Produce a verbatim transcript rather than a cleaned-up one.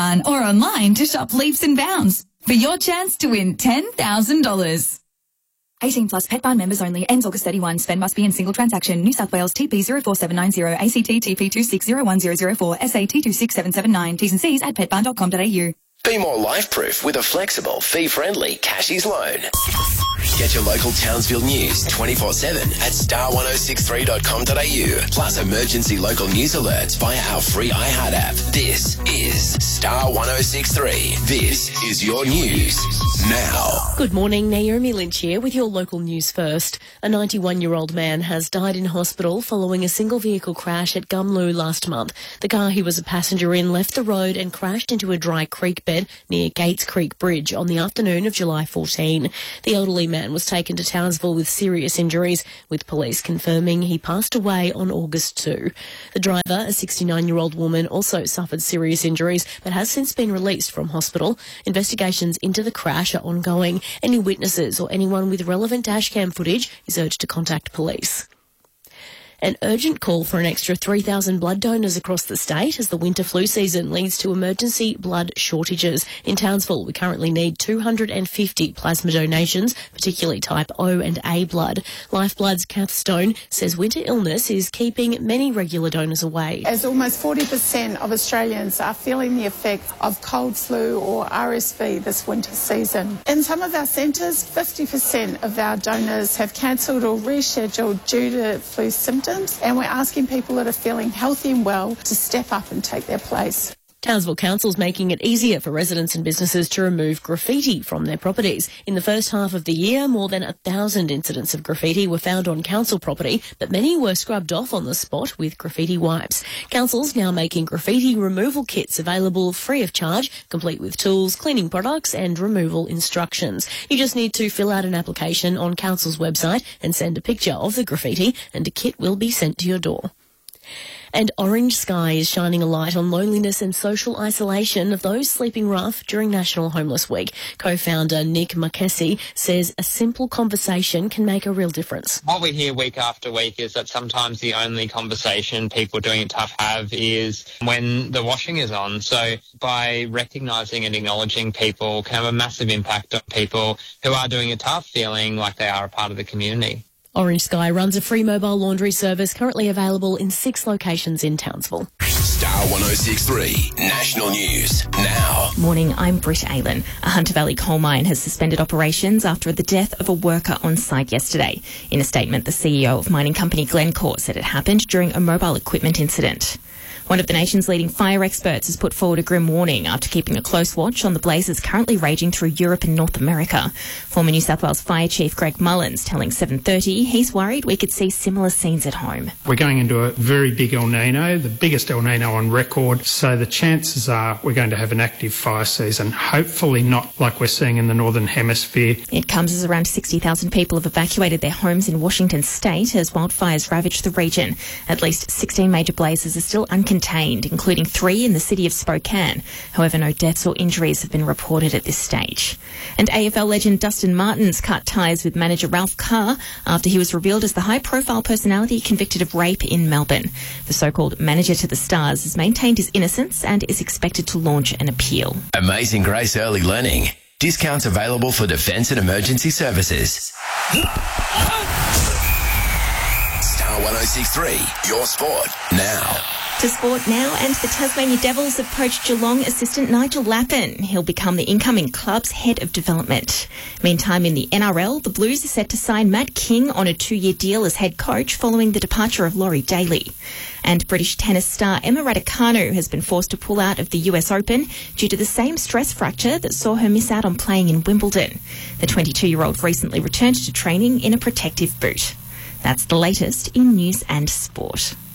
Barn or online to shop Leaps and Bounds for your chance to win ten thousand dollars. eighteen plus Pet Barn members only. Ends August thirty-first. Spend must be in single transaction. New South Wales T P zero four seven nine zero, A C T T P two six zero one zero zero four, S A T two six seven seven nine. T's and C's at pet barn dot com dot a u. Be more life-proof with a flexible, fee-friendly Cashies loan. Get your local Townsville news twenty-four seven at star ten sixty-three dot com dot a u. Plus emergency local news alerts via our free iHeart app. This is Star ten sixty-three. This is your news now. Good morning, Naomi Lynch here with your local news first. A ninety-one-year-old man has died in hospital following a single vehicle crash at Gumloo last month. The car he was a passenger in left the road and crashed into a dry creek bed near Gates Creek Bridge on the afternoon of July fourteenth. The elderly man was taken to Townsville with serious injuries, with police confirming he passed away on August second. The driver, a sixty-nine-year-old woman, also suffered serious injuries but has since been released from hospital. Investigations into the crash are ongoing. Any witnesses or anyone with relevant dashcam footage is urged to contact police. An urgent call for an extra three thousand blood donors across the state as the winter flu season leads to emergency blood shortages. In Townsville, we currently need two hundred fifty plasma donations, particularly type O and A blood. Lifeblood's Kath Stone says winter illness is keeping many regular donors away. As almost forty percent of Australians are feeling the effects of cold flu or R S V this winter season. In some of our centres, fifty percent of our donors have cancelled or rescheduled due to flu symptoms. And we're asking people that are feeling healthy and well to step up and take their place. Townsville Council's making it easier for residents and businesses to remove graffiti from their properties. In the first half of the year, more than a thousand incidents of graffiti were found on council property, but many were scrubbed off on the spot with graffiti wipes. Council's now making graffiti removal kits available free of charge, complete with tools, cleaning products and removal instructions. You just need to fill out an application on council's website and send a picture of the graffiti, and a kit will be sent to your door. And Orange Sky is shining a light on loneliness and social isolation of those sleeping rough during National Homeless Week. Co-founder Nick Marchesi says a simple conversation can make a real difference. What we hear week after week is that sometimes the only conversation people doing it tough have is when the washing is on. So by recognising and acknowledging people can have a massive impact on people who are doing it tough, feeling like they are a part of the community. Orange Sky runs a free mobile laundry service currently available in six locations in Townsville. Star ten sixty-three National News now. Morning, I'm Britt Aylen. A Hunter Valley coal mine has suspended operations after the death of a worker on site yesterday. In a statement, the C E O of mining company Glencore said it happened during a mobile equipment incident. One of the nation's leading fire experts has put forward a grim warning after keeping a close watch on the blazes currently raging through Europe and North America. Former New South Wales Fire Chief Greg Mullins telling seven thirty he's worried we could see similar scenes at home. We're going into a very big El Nino, the biggest El Nino on record, so the chances are we're going to have an active fire season, hopefully not like we're seeing in the Northern Hemisphere. It comes as around sixty thousand people have evacuated their homes in Washington state as wildfires ravage the region. At least sixteen major blazes are still uncontained, including three in the city of Spokane. However, no deaths or injuries have been reported at this stage. And A F L legend Dustin Martin's cut ties with manager Ralph Carr after he was revealed as the high-profile personality convicted of rape in Melbourne. The so-called manager to the Stars has maintained his innocence and is expected to launch an appeal. Amazing Grace Early Learning. Discounts available for defence and emergency services. Star ten sixty-three, your sport now. To sport now, and the Tasmania Devils have poached Geelong assistant Nigel Lappin. He'll become the incoming club's head of development. Meantime, in the N R L, the Blues are set to sign Matt King on a two-year deal as head coach following the departure of Laurie Daly. And British tennis star Emma Raducanu has been forced to pull out of the U S Open due to the same stress fracture that saw her miss out on playing in Wimbledon. The twenty-two-year-old recently returned to training in a protective boot. That's the latest in news and sport.